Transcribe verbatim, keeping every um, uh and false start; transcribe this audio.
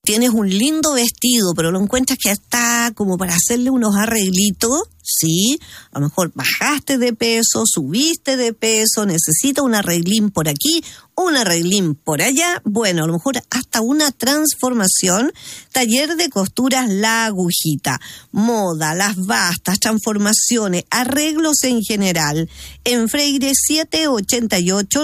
tienes un lindo vestido, pero lo encuentras que está como para hacerle unos arreglitos, ¿sí? A lo mejor bajaste de peso, subiste de peso, necesitas un arreglín por aquí, un arreglín por allá, bueno, a lo mejor hasta una transformación. Taller de Costuras La Agujita, moda, las bastas, transformaciones, arreglos en general, en Freire setecientos ochenta y ocho,